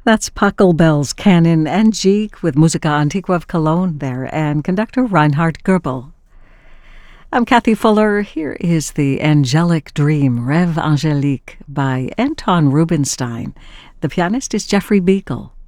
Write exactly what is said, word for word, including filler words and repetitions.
That's Pachelbel's Canon and Jeek with Musica Antigua of Cologne there, and conductor Reinhard Goebel. I'm Kathy Fuller. Here is the Angelic Dream, Rêve Angélique, by Anton Rubinstein. The pianist is Jeffrey Beagle.